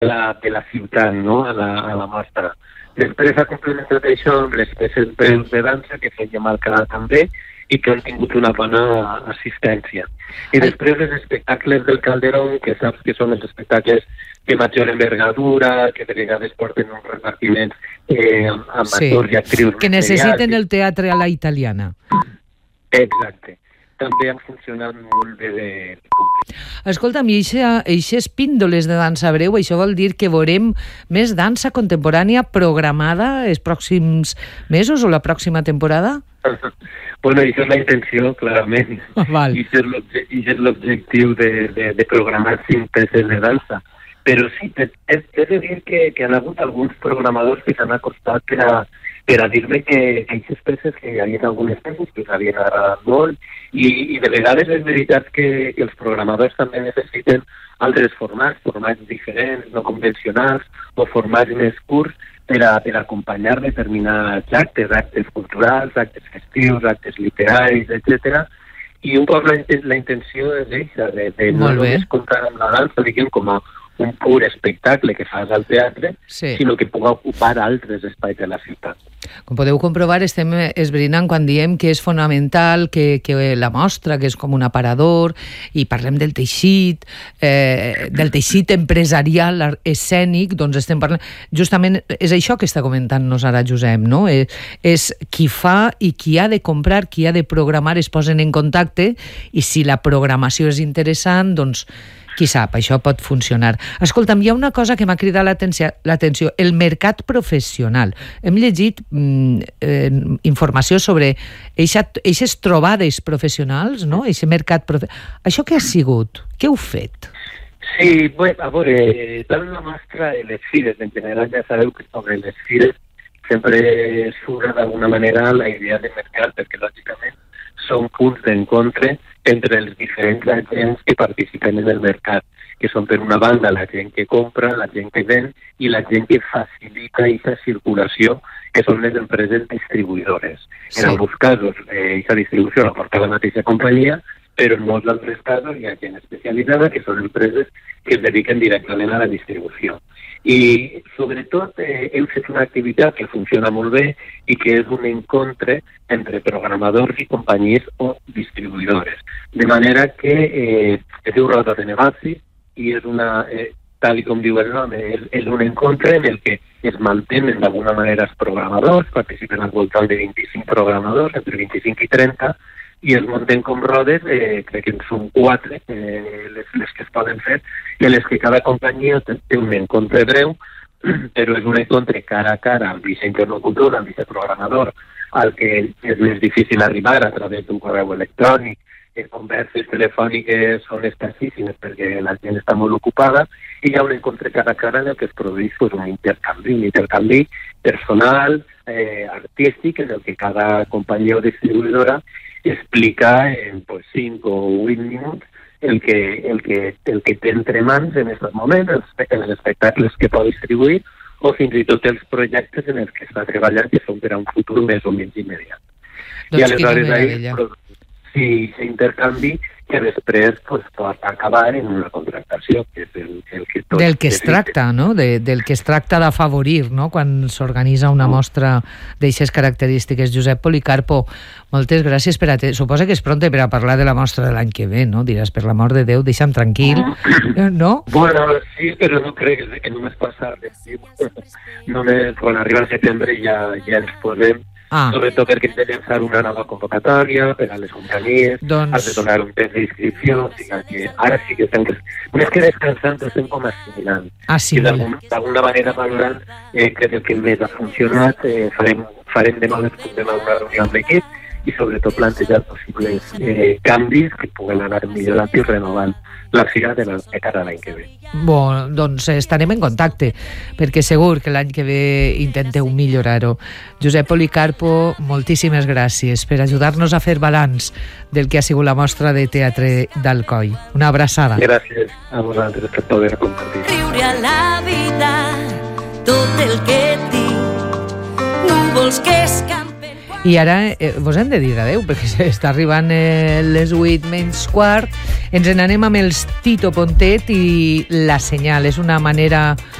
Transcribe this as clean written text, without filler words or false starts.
de la ciutat, no? a la mostra. Després ha complementat això amb les peces breus de dansa que feia Alcalá també i que han tingut una bona assistència. I després els espectacles del Calderón, que saps que són els espectacles de major envergadura, que de vegades porten uns repartiments amb actors i actrius. Que necessiten el teatre a la italiana. Exacte. També han funcionat molt bé de públic. Escolta'm, i aquestes píndoles de dansa breu, això vol dir que veurem més dansa contemporània programada els pròxims mesos o la pròxima temporada? Bueno, això és la intenció, clarament. Val. I és l'objectiu de programar 5 peces de dansa. Però sí, he de dir que han hagut alguns programadors que s'han acostat per a dir-me que aquestes peces, que hi havia algunes peces que s'havien agradat molt, i de vegades és veritat que els programadors també necessiten altres formats diferents, no convencionals, o formats més curts per acompanyar determinats actes culturals, actes festius, actes literaris, etc. I un poc la intenció és aquesta, de no només comptar amb la dansa, diguem, com a un pur espectacle que fas al teatre, sinó que puga ocupar altres espais de la ciutat. Com podeu comprovar, estem esbrinant quan diem que és fonamental que la mostra, que és com un aparador, i parlem del teixit empresarial, escènic, doncs estem parlant... Justament és això que està comentant-nos ara Josep, no? És qui fa i qui ha de comprar, qui ha de programar, es posen en contacte, i si la programació és interessant, doncs qui sap, això pot funcionar. Escolta'm, hi ha una cosa que m'ha cridat l'atenció, el mercat professional. Hem llegit informació sobre aquestes trobades professionals, no? Aquest mercat professional. Això què ha sigut? Què heu fet? Sí, bueno, a veure, tant la mostra i les fires, en general ja sabeu que sobre les fires sempre surt d'alguna manera la idea de mercat, perquè lògicament són punts d'encontre entre els diferents agents que participen en el mercat, que són per una banda la gent que compra, la gent que ven i la gent que facilita aquesta circulació, que són les empreses distribuïdores. En alguns casos, aquesta distribució la porta la mateixa companyia, però en molts altres casos hi ha gent especialitzada que són empreses que es dediquen directament a la distribució. I sobretot hem fet una activitat que funciona molt bé i que és un encontre entre programadors i companyies o distribuïdores. De manera que es diu Roda de Negoci i és una, tal com diu el nom, és un encontre en el que es mantenen d'alguna manera els programadors, participen al voltant de 25 programadors, entre 25 i 30, i es munten com rodes, crec que en són 4 les que es poden fer, i en les que cada companyia té un encontre breu, però és un encontre cara a cara amb aquest interlocutor, amb aquest programador, al que és més difícil arribar a través d'un correu electrònic. Converses telefòniques són escassíssimes perquè la gent està molt ocupada, i hi ha un encontre cara a cara en el que es produeix un intercanvi personal, artístic, en el que cada companyia o distribuïdora explica en 5 o 8 minuts el que té entre mans en aquest moment, els espectacles que pot distribuir, o fins i tot els projectes en els que està treballant, que són per a un futur més o menys immediat. Doncs I aleshores sí, s'intercanvi que després pot acabar en una contractació, que és el que tot... Del que es tracta, no? Del que es tracta d'afavorir, no? Quan s'organitza una mostra d'aixes característiques. Josep Policarpo, moltes gràcies per suposa que és pronte per a parlar de la mostra de l'any que ve, no? Diràs, per l'amor de Déu, deixa'm tranquil, no? Bueno, sí, però no crec que només passa l'estiu. Només quan arriba el setembre ja ens posem, sobretot perquè hem de llançar una nova convocatòria per a les companyies, has de donar un temps d'inscripció, o sigui que ara sí que estem... Més que descansant, estem com assimilant. I d'alguna manera valorant que el que més ha funcionat, farem demà després una reunió amb l'equip i sobretot plantejar possibles canvis que puguen anar millorant i renovant la fira de cara a l'any que ve. Bon, doncs estarem en contacte, perquè segur que l'any que ve intenteu millorar-ho. Josep Policarpo, moltíssimes gràcies per ajudar-nos a fer balanç del que ha sigut la mostra de teatre d'Alcoi. Una abraçada. Gràcies a vosaltres per poder compartir. Riure a la vida, tot el que dic, núvols que escampen... I ara vos hem de dir adeu, perquè està arribant les 8:15. Ens n'anem amb els Tito Pontet i La Senyal. És una manera